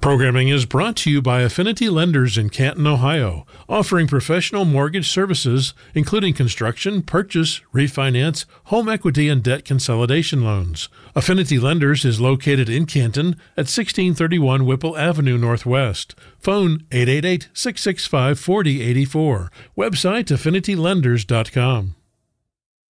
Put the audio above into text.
Programming is brought to you by Affinity Lenders in Canton, Ohio, offering professional mortgage services, including construction, purchase, refinance, home equity, and debt consolidation loans. Affinity Lenders is located in Canton at 1631 Whipple Avenue Northwest. Phone 888-665-4084. Website affinitylenders.com.